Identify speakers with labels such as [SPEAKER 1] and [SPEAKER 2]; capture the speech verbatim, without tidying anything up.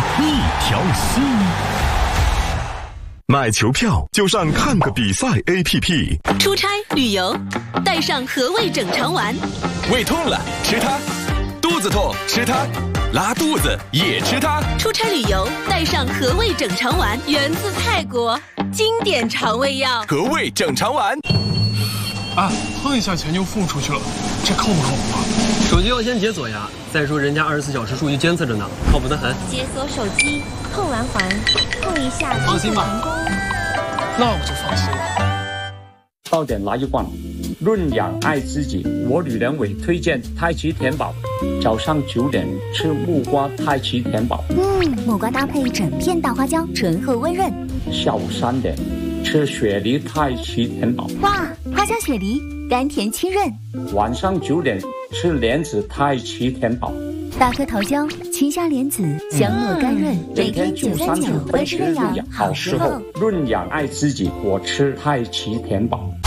[SPEAKER 1] 一条心。
[SPEAKER 2] 买球票就上看个比赛 A P P。
[SPEAKER 3] 出差旅游，带上和味整肠丸。
[SPEAKER 4] 胃痛了吃它，肚子痛吃它，拉肚子也吃它。
[SPEAKER 3] 出差旅游，带上和味整肠丸，源自泰国，经典肠胃药。
[SPEAKER 4] 和味整肠丸。
[SPEAKER 5] 啊，碰一下钱就付出去了，这靠不靠谱啊？
[SPEAKER 6] 手机要先解锁呀，再说人家二十四小时数据监测着呢，靠谱得很。
[SPEAKER 7] 解锁手机，碰完环，碰一下，
[SPEAKER 6] 放心吧。
[SPEAKER 5] 那我就放心了。
[SPEAKER 8] 到点来一罐，润养爱自己。我吕良伟推荐太极田宝，早上九点吃木瓜太极田宝。
[SPEAKER 7] 嗯，木瓜搭配整片大花椒，醇厚温润。
[SPEAKER 8] 下午三点吃雪梨太极田宝。
[SPEAKER 7] 哇，花椒雪梨，甘甜清润。
[SPEAKER 8] 晚上九点吃莲子太极田宝。
[SPEAKER 7] 大颗桃胶，清香莲子，香糯甘润，每天九三九，温湿润养，好时候。
[SPEAKER 8] 润养爱自己，我吃太极田宝。